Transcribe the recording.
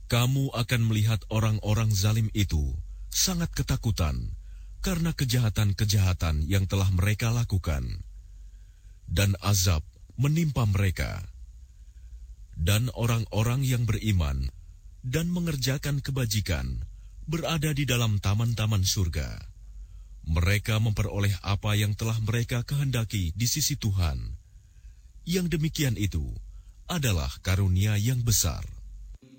Kamu akan melihat orang-orang zalim itu sangat ketakutan karena kejahatan-kejahatan yang telah mereka lakukan, dan azab menimpa mereka. Dan orang-orang yang beriman dan mengerjakan kebajikan berada di dalam taman-taman surga. Mereka memperoleh apa yang telah mereka kehendaki di sisi Tuhan. Yang demikian itu adalah karunia yang besar.